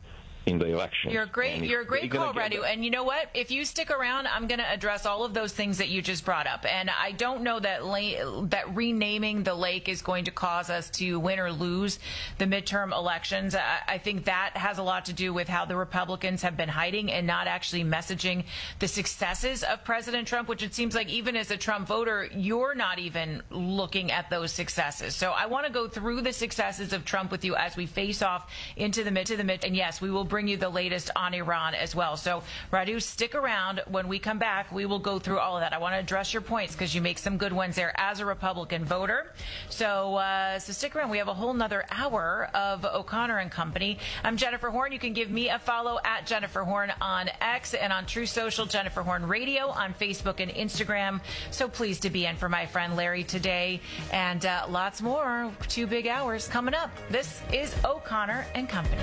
in the election. You're a great, you're a great call, Radu. And you know what? If you stick around, I'm going to address all of those things that you just brought up. And I don't know that la- that renaming the lake is going to cause us to win or lose the midterm elections. I, I think that has a lot to do with how the Republicans have been hiding and not actually messaging the successes of President Trump, which it seems like even as a Trump voter, you're not even looking at those successes. So I want to go through the successes of Trump with you as we face off into the mid to the mid. And yes, we will bring you the latest on Iran as well. So Radu, stick around. When we come back, we will go through all of that. I want to address your points because you make some good ones there as a Republican voter. So, uh, so stick around. We have a whole nother hour of O'Connor and Company. I'm Jennifer Horn. You can give me a follow at Jennifer Horn on X and on True Social, Jennifer Horn Radio on Facebook and Instagram. So pleased to be in for my friend Larry today, and uh, lots more. Two big hours coming up. This is O'Connor and Company.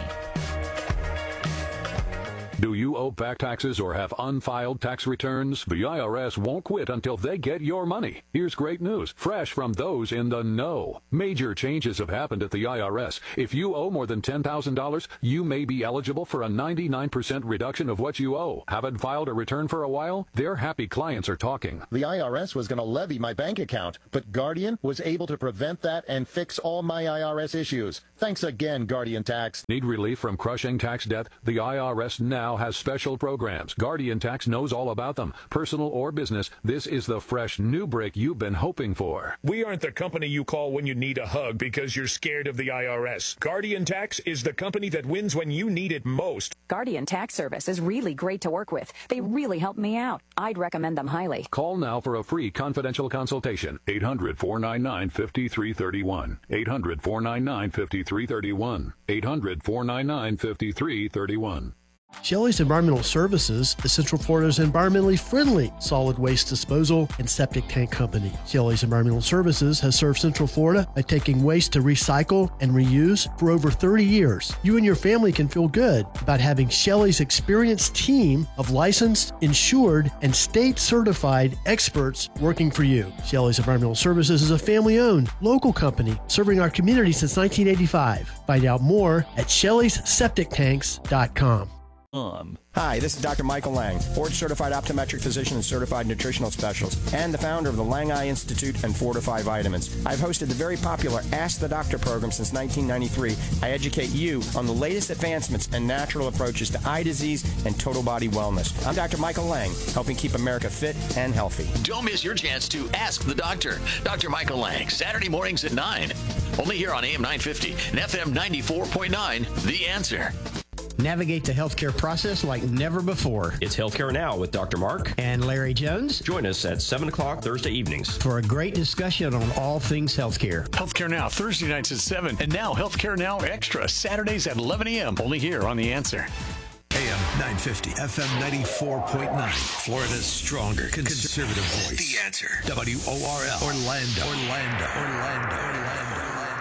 Do you owe back taxes or have unfiled tax returns? The I R S won't quit until they get your money. Here's great news, fresh from those in the know. Major changes have happened at the I R S. If you owe more than ten thousand dollars, you may be eligible for a ninety-nine percent reduction of what you owe. Haven't filed a return for a while? Their happy clients are talking. The I R S was going to levy my bank account, but Guardian was able to prevent that and fix all my I R S issues. Thanks again, Guardian Tax. Need relief from crushing tax debt? The I R S now has special programs. Guardian Tax knows all about them. Personal or business, this is the fresh new break you've been hoping for. We aren't the company you call when you need a hug because you're scared of the I R S. Guardian Tax is the company that wins when you need it most. Guardian Tax Service is really great to work with. They really help me out. I'd recommend them highly. Call now for a free confidential consultation. eight hundred, four nine nine, five three three one. eight hundred, four nine nine, five three three one. eight hundred, four nine nine, five three three one. Shelley's Environmental Services is Central Florida's environmentally friendly solid waste disposal and septic tank company. Shelley's Environmental Services has served Central Florida by taking waste to recycle and reuse for over thirty years. You and your family can feel good about having Shelley's experienced team of licensed, insured, and state-certified experts working for you. Shelley's Environmental Services is a family-owned, local company serving our community since nineteen eighty-five. Find out more at shelleys septic tanks dot com. Um. Hi, this is Doctor Michael Lang, board-certified optometric physician and certified nutritional specialist, and the founder of the Lang Eye Institute and Fortify Vitamins. I've hosted the very popular Ask the Doctor program since nineteen ninety-three. I educate you on the latest advancements and natural approaches to eye disease and total body wellness. I'm Doctor Michael Lang, helping keep America fit and healthy. Don't miss your chance to Ask the Doctor. Doctor Michael Lang, Saturday mornings at nine. Only here on A M nine fifty and F M ninety-four point nine, The Answer. Navigate the healthcare process like never before. It's Healthcare Now with Doctor Mark and Larry Jones. Join us at seven o'clock Thursday evenings for a great discussion on all things healthcare. Healthcare Now, Thursday nights at seven. And now Healthcare Now Extra, Saturdays at eleven a.m. Only here on The Answer. A M nine fifty, F M ninety-four point nine. Florida's stronger conservative voice. The Answer. W O R L. Orlando. Orlando. Orlando. Orlando.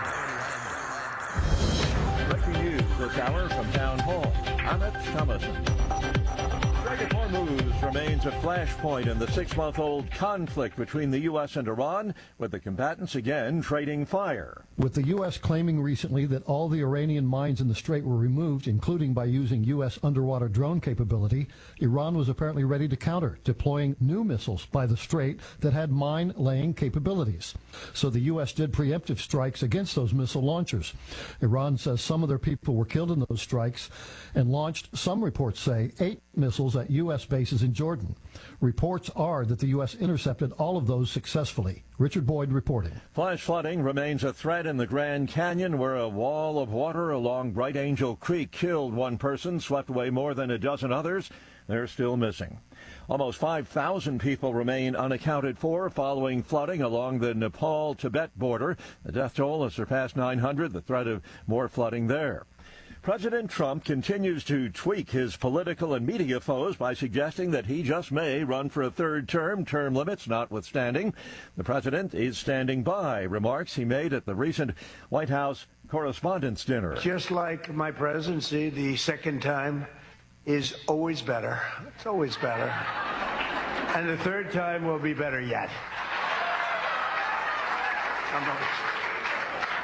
Breaking news this hour from Town Hall. Amit Thomason. Dragon Hormuz remains a flashpoint in the six-month-old conflict between the U S and Iran, with the combatants again trading fire. With the U S claiming recently that all the Iranian mines in the Strait were removed, including by using U S underwater drone capability, Iran was apparently ready to counter, deploying new missiles by the Strait that had mine-laying capabilities. So the U S did preemptive strikes against those missile launchers. Iran says some of their people were killed in those strikes and launched, some reports say, eight missiles at U S bases in Jordan. Reports are that the U S intercepted all of those successfully. Richard Boyd reporting. Flash flooding remains a threat in the Grand Canyon, where a wall of water along Bright Angel Creek killed one person, swept away more than a dozen others. They're still missing. Almost five thousand people remain unaccounted for following flooding along the Nepal-Tibet border. The death toll has surpassed nine hundred, the threat of more flooding there. President Trump continues to tweak his political and media foes by suggesting that he just may run for a third term, term limits notwithstanding. The president is standing by remarks he made at the recent White House Correspondents' Dinner. Just like my presidency, the second time is always better. It's always better. And the third time will be better yet. I'm,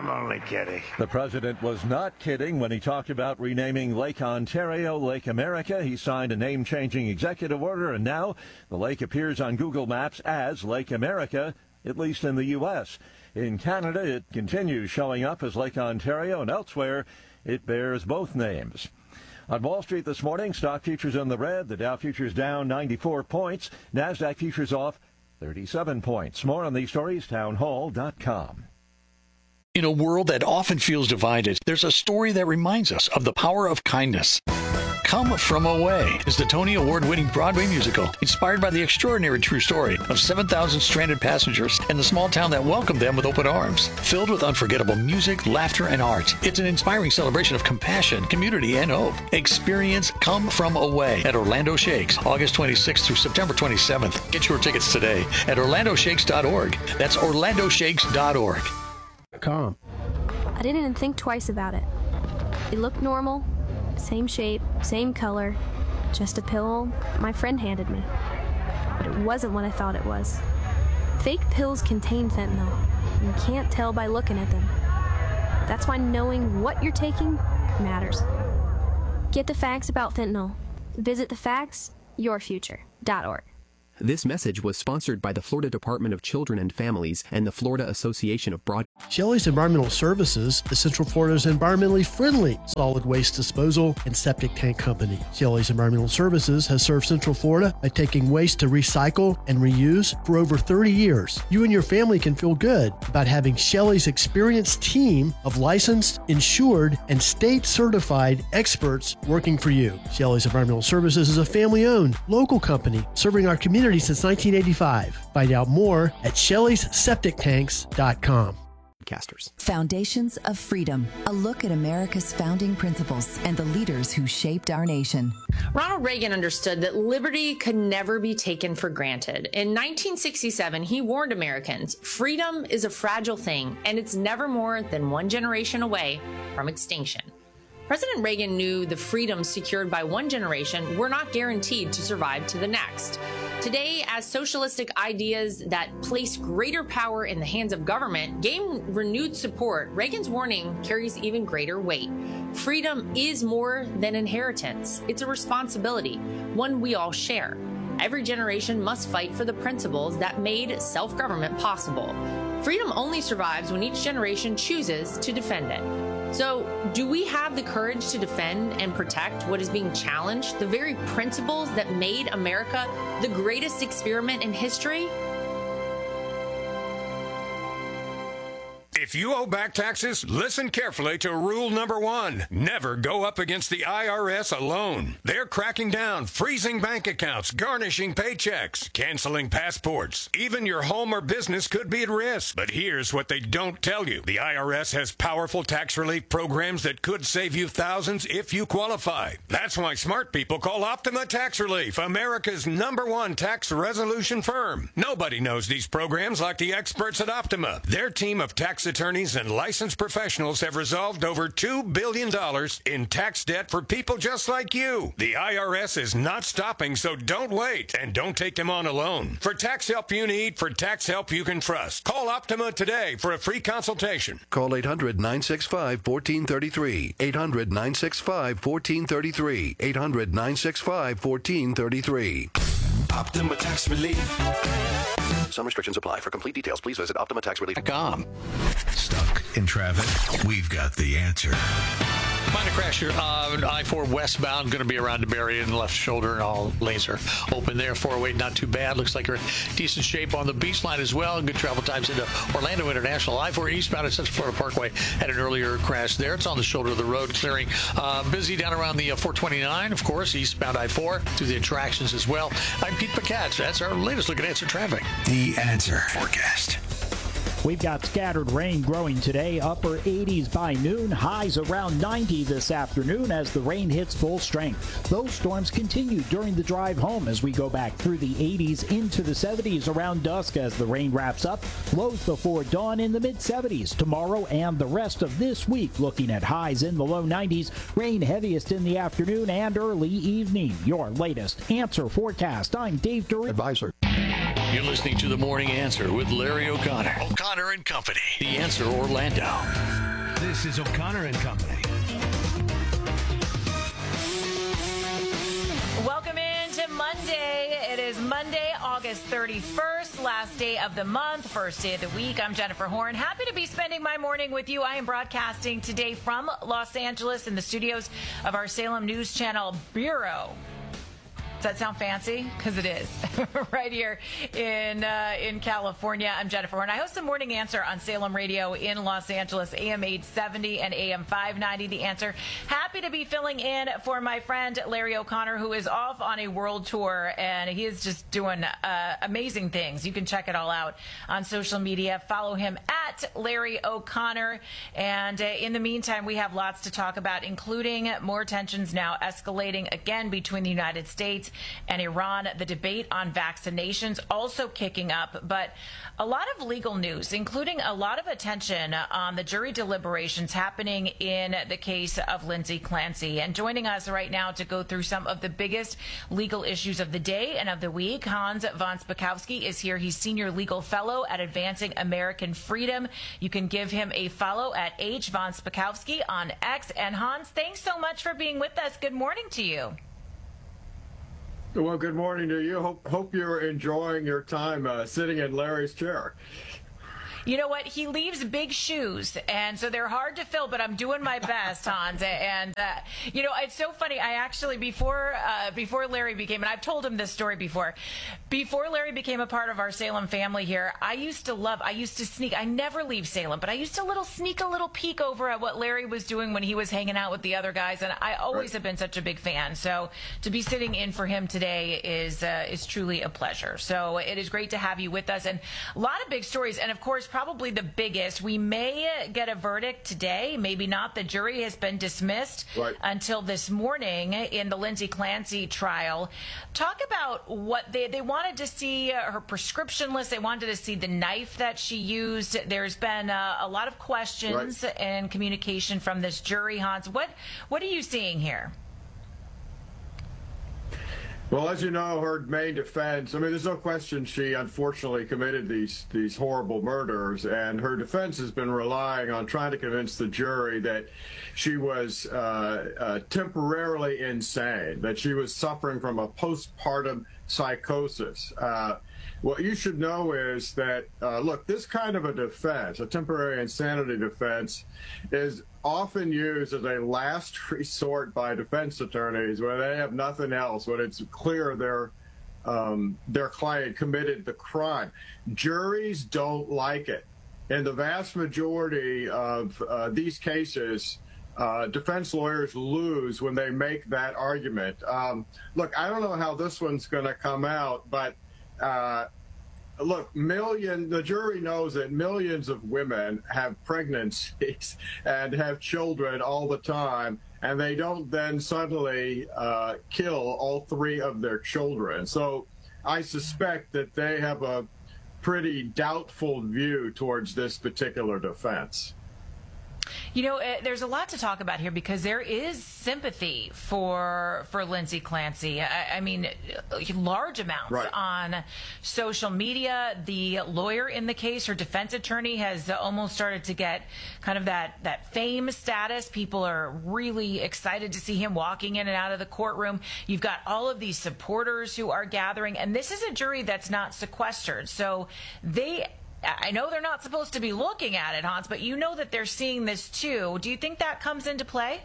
I'm only kidding. The president was not kidding when he talked about renaming Lake Ontario Lake America. He signed a name-changing executive order, and now the lake appears on Google Maps as Lake America, at least in the U S. In Canada, it continues showing up as Lake Ontario, and elsewhere, it bears both names. On Wall Street this morning, stock futures in the red. The Dow futures down ninety-four points. NASDAQ futures off thirty-seven points. More on these stories, townhall dot com. In a world that often feels divided, there's a story that reminds us of the power of kindness. Come From Away is the Tony Award-winning Broadway musical inspired by the extraordinary true story of seven thousand stranded passengers and the small town that welcomed them with open arms. Filled with unforgettable music, laughter, and art, it's an inspiring celebration of compassion, community, and hope. Experience Come From Away at Orlando Shakes, August twenty-sixth through September twenty-seventh. Get your tickets today at orlando shakes dot org. That's orlando shakes dot org. Calm. I didn't even think twice about it. It looked normal. Same shape, same color, just a pill my friend handed me. But it wasn't what I thought it was. Fake pills contain fentanyl. You can't tell by looking at them. That's why knowing what you're taking matters. Get the facts about fentanyl. Visit the facts your future dot org. This message was sponsored by the Florida Department of Children and Families and the Florida Association of Broad. Shelley's Environmental Services is Central Florida's environmentally friendly solid waste disposal and septic tank company. Shelley's Environmental Services has served Central Florida by taking waste to recycle and reuse for over thirty years. You and your family can feel good about having Shelley's experienced team of licensed, insured, and state-certified experts working for you. Shelley's Environmental Services is a family-owned, local company serving our community since nineteen eighty-five. Find out more at shelleys septic tanks dot com. Casters. Foundations of Freedom, a look at America's founding principles and the leaders who shaped our nation. Ronald Reagan understood that liberty could never be taken for granted. In nineteen sixty-seven, he warned Americans, freedom is a fragile thing, and it's never more than one generation away from extinction. President Reagan knew the freedoms secured by one generation were not guaranteed to survive to the next. Today, as socialistic ideas that place greater power in the hands of government gain renewed support, Reagan's warning carries even greater weight. Freedom is more than inheritance. It's a responsibility, one we all share. Every generation must fight for the principles that made self-government possible. Freedom only survives when each generation chooses to defend it. So, do we have the courage to defend and protect what is being challenged, the very principles that made America the greatest experiment in history? If you owe back taxes, listen carefully to rule number one. Never go up against the I R S alone. They're cracking down, freezing bank accounts, garnishing paychecks, canceling passports. Even your home or business could be at risk. But here's what they don't tell you. The I R S has powerful tax relief programs that could save you thousands if you qualify. That's why smart people call Optima Tax Relief, America's number one tax resolution firm. Nobody knows these programs like the experts at Optima. Their team of tax attorneys and licensed professionals have resolved over two billion dollars in tax debt for people just like you. The I R S is not stopping, so don't wait, and don't take them on alone. For tax help you need, for tax help you can trust, call Optima today for a free consultation. Call eight hundred, nine six five, one four three three. eight hundred, nine six five, one four three three. eight hundred, nine six five, one four three three. Optima Tax Relief. Some restrictions apply. For complete details, please visit optima tax relief dot com. Stuck in traffic? We've got the answer. Minor crash here on I four westbound, going to be around DeBerry and left shoulder, and all lanes are open there. four oh eight, not too bad. Looks like you're in decent shape on the beach line as well. Good travel times into Orlando International. I four eastbound at Central Florida Parkway had an earlier crash there. It's on the shoulder of the road, clearing. Uh, busy down around the uh, four twenty-nine, of course, eastbound I four through the attractions as well. I'm Pete Pacat. That's our latest look at Answer Traffic. The Answer Forecast. We've got scattered rain growing today, upper eighties by noon, highs around ninety this afternoon as the rain hits full strength. Those storms continue during the drive home as we go back through the eighties into the seventies around dusk as the rain wraps up. Lows before dawn in the mid seventies tomorrow and the rest of this week, looking at highs in the low nineties. Rain heaviest in the afternoon and early evening. Your latest Answer Forecast. I'm Dave Dury. Advisor. You're listening to The Morning Answer with Larry O'Connor. O'Connor and Company. The Answer Orlando. This is O'Connor and Company. Welcome into Monday. It is Monday, August thirty-first, last day of the month, first day of the week. I'm Jennifer Horn. Happy to be spending my morning with you. I am broadcasting today from Los Angeles in the studios of our Salem News Channel Bureau. Does that sound fancy? Because it is. Right here in uh, in California. I'm Jennifer Horn. I host the Morning Answer on Salem Radio in Los Angeles, A M eight seventy and A M five ninety. The Answer. Happy to be filling in for my friend Larry O'Connor, who is off on a world tour, and he is just doing uh, amazing things. You can check it all out on social media. Follow him at Larry O'Connor. And uh, in the meantime, we have lots to talk about, including more tensions now escalating again between the United States and Iran. The debate on vaccinations also kicking up, but a lot of legal news, including a lot of attention on the jury deliberations happening in the case of Lindsay Clancy. And joining us right now to go through some of the biggest legal issues of the day and of the week, Hans von Spakovsky is here. He's Senior Legal Fellow at Advancing American Freedom. You can give him a follow at H von Spakovsky on X. And Hans, thanks so much for being with us. Good morning to you. Well, good morning to you. Hope, hope you're enjoying your time uh, sitting in Larry's chair. You know what? He leaves big shoes, and so they're hard to fill, but I'm doing my best, Hans. And, uh, you know, it's so funny. I actually, before uh, before Larry became, and I've told him this story before, before Larry became a part of our Salem family here, I used to love, I used to sneak, I never leave Salem, but I used to little sneak a little peek over at what Larry was doing when he was hanging out with the other guys, and I always right. have been such a big fan. So to be sitting in for him today is, uh, is truly a pleasure. So it is great to have you with us, and a lot of big stories, and of course, probably the biggest. We may get a verdict today, maybe not. The jury has been dismissed right. until this morning in the Lindsay Clancy trial. Talk about what they, they wanted to see, uh, her prescription list. They wanted to see the knife that she used. There's been uh, a lot of questions right. and communication from this jury. Hans, what, what are you seeing here? Well, as you know, her main defense, I mean, there's no question she unfortunately committed these these horrible murders, and her defense has been relying on trying to convince the jury that she was uh, uh, temporarily insane, that she was suffering from a postpartum psychosis. Uh, what you should know is that, uh, look, this kind of a defense, a temporary insanity defense, is often used as a last resort by defense attorneys where they have nothing else, when it's clear their um, their client committed the crime. Juries don't like it. In the vast majority of uh, these cases, uh, defense lawyers lose when they make that argument. Um, look, I don't know how this one's going to come out, but uh, look, million, the jury knows that millions of women have pregnancies and have children all the time, and they don't then suddenly uh, kill all three of their children. So I suspect that they have a pretty doubtful view towards this particular defense. You know, uh, there's a lot to talk about here because there is sympathy for for Lindsay Clancy. I, I mean, large amounts right. on social media. The lawyer in the case, her defense attorney, has almost started to get kind of that, that fame status. People are really excited to see him walking in and out of the courtroom. You've got all of these supporters who are gathering, and this is a jury that's not sequestered. So they... I know they're not supposed to be looking at it, Hans, but you know that they're seeing this too. Do you think that comes into play?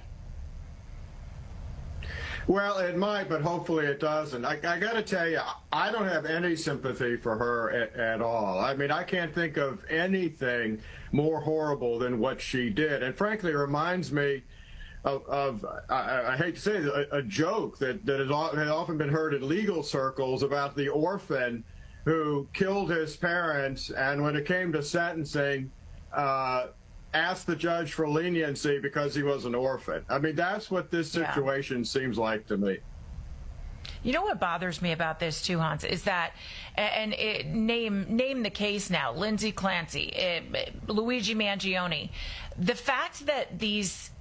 Well, it might, but hopefully it doesn't. I, I got to tell you, I don't have any sympathy for her at, at all. I mean, I can't think of anything more horrible than what she did. And frankly, it reminds me of, of I, I hate to say it, a, a joke that, that has often been heard in legal circles about the orphan who killed his parents, and when it came to sentencing, uh, asked the judge for leniency because he was an orphan. I mean, that's what this situation yeah. seems like to me. You know what bothers me about this too, Hans, is that, and it, name name the case now, Lindsay Clancy, it, Luigi Mangione, the fact that these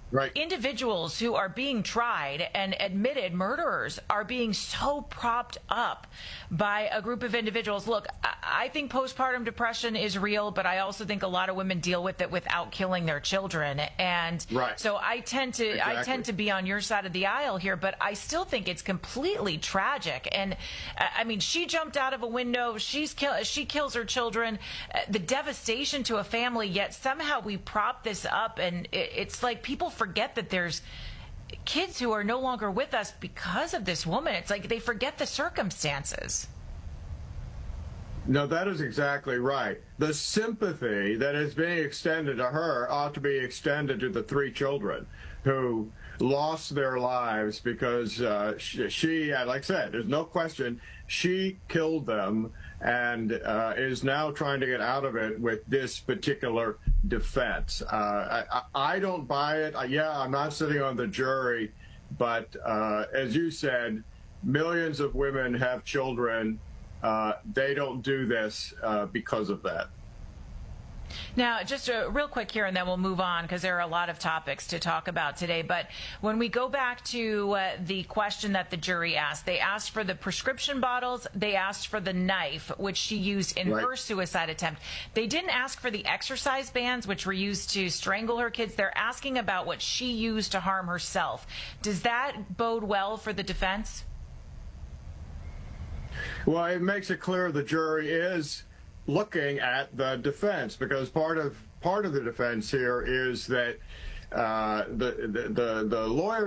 Right. Individuals who are being tried and admitted murderers are being so propped up by a group of individuals. Look, I think postpartum depression is real, but I also think a lot of women deal with it without killing their children. And right. so I tend to exactly. I tend to be on your side of the aisle here, but I still think it's completely tragic. And I mean, she jumped out of a window. She's kill, she kills her children. The devastation to a family. Yet somehow we prop this up, and it's like people forget that there's kids who are no longer with us because of this woman. It's like they forget the circumstances. No, that is exactly right. The sympathy that is being extended to her ought to be extended to the three children who lost their lives because uh, she, she, like I said, there's no question, she killed them and uh, is now trying to get out of it with this particular defense. Uh, I, I don't buy it. Yeah, I'm not sitting on the jury, but uh, as you said, millions of women have children. Uh, they don't do this uh, because of that. Now, just a real quick here, and then we'll move on because there are a lot of topics to talk about today. But when we go back to uh, the question that the jury asked, they asked for the prescription bottles. They asked for the knife, which she used in right. her suicide attempt. They didn't ask for the exercise bands, which were used to strangle her kids. They're asking about what she used to harm herself. Does that bode well for the defense? Well, it makes it clear the jury is looking at the defense, because part of part of the defense here is that uh, the, the the the lawyer